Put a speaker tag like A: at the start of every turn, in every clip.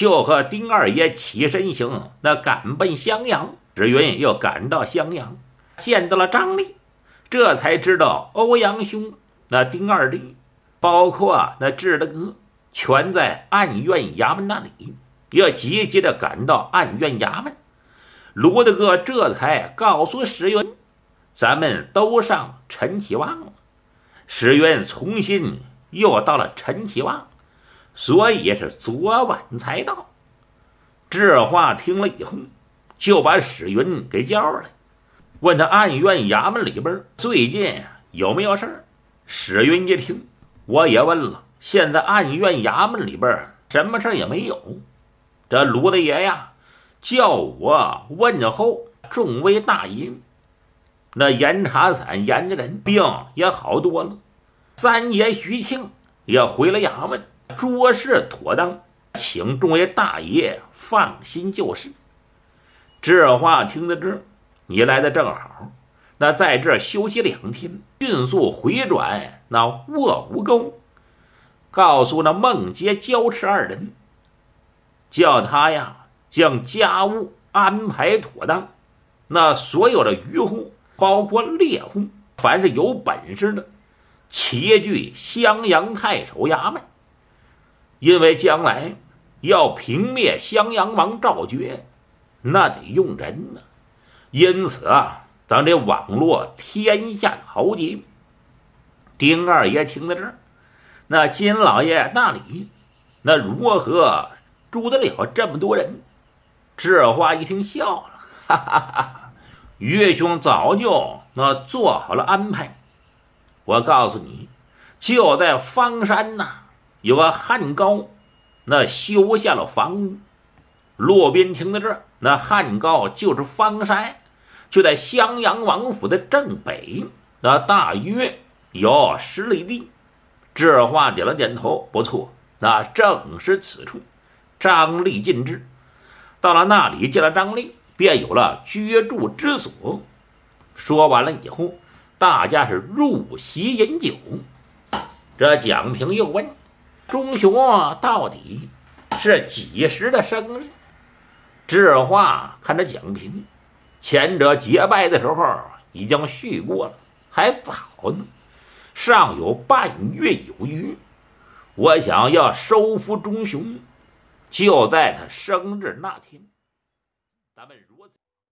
A: 就和丁二爷起身行，那赶奔襄阳。史云又赶到襄阳，见到了张力，这才知道欧阳兄、那丁二弟，包括那智的哥，全在暗院衙门那里，要急急的赶到暗院衙门。卢大哥这才告诉史云，咱们都上陈启旺了。史云重新又到了陈启旺，所以是昨晚才到。这话听了以后，就把史云给叫来，问他暗院衙门里边最近有没有事儿。史云一听，我也问了，现在暗院衙门里边什么事也没有。这卢大爷呀，叫我问候众位大爷。那严查散严家人病也好多了，三爷徐庆也回了衙门，诸事妥当，请众位大爷放心就是。这话听得这，你来的正好，那在这休息2天，迅速回转那卧虎沟，告诉那孟杰、焦赤2人，叫他呀将家务安排妥当，那所有的渔户包括猎户，凡是有本事的，齐聚襄阳太守衙门，因为将来要平灭襄阳王赵觉，那得用人呢。因此啊，咱这网络天下豪杰。丁二爷听到这儿，那金老爷那里那如何住得了这么多人？这话一听笑了，哈哈哈！岳兄早就那做好了安排。我告诉你，就在方山呐，有个汉高，那修下了房屋。骆宾听到这儿，那汉高就是方山，就在襄阳王府的正北，那大约有10里地。这话点了点头，不错，那正是此处。张力进至，到了那里见了张力，便有了居住之所。说完了以后，大家是入席饮酒。这蒋平又问，钟雄到底是几时的生日？这话看着蒋平，前者结拜的时候已经续过了，还早呢，尚有半月有余。我想要收服钟雄，就在他生日那天。咱们如此。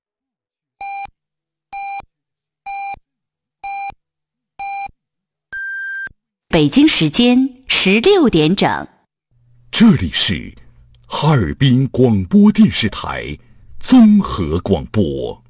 B: 北京时间16点整，
C: 这里是哈尔滨广播电视台综合广播。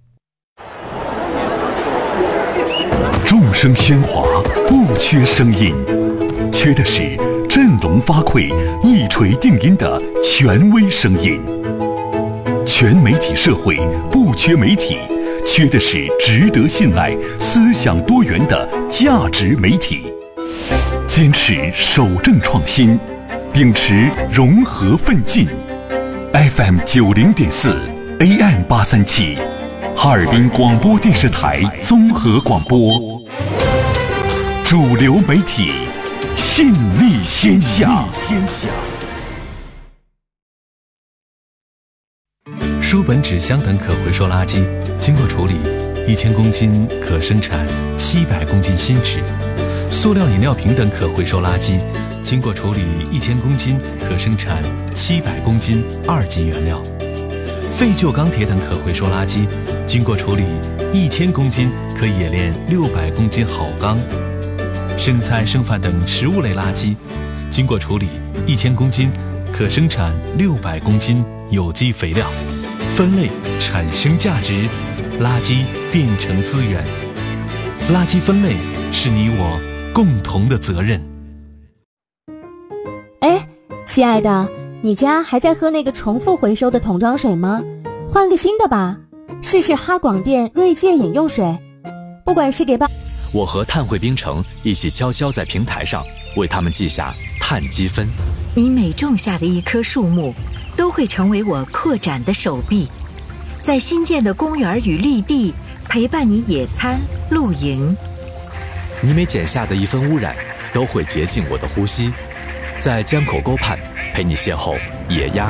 C: 众声喧哗，不缺声音，缺的是振聋发聩、一锤定音的权威声音。全媒体社会不缺媒体，缺的是值得信赖、思想多元的价值媒体。坚持守正创新，秉持融合奋进。FM 90.4 AM 837，哈尔滨广播电视台综合广播，主流媒体，信力天下。
D: 书本、纸箱等可回收垃圾经过处理，1000公斤可生产700公斤新纸。塑料饮料瓶等可回收垃圾经过处理1000公斤可生产700公斤2级原料。废旧钢铁等可回收垃圾经过处理1000公斤可冶炼600公斤好钢。生菜、剩饭等食物类垃圾经过处理1000公斤可生产600公斤有机肥料。分类产生价值，垃圾变成资源。垃圾分类是你我共同的责任。
E: 哎，亲爱的，你家还在喝那个重复回收的桶装水吗？换个新的吧，试试哈广电锐界饮用水。不管是给
F: 我和碳汇冰城一起悄悄在平台上为他们记下碳积分。
G: 你每种下的一棵树木都会成为我扩展的手臂，在新建的公园与绿地陪伴你野餐露营。
F: 你每减下的一分污染都会洁净我的呼吸，在江口沟畔陪你邂逅野鸭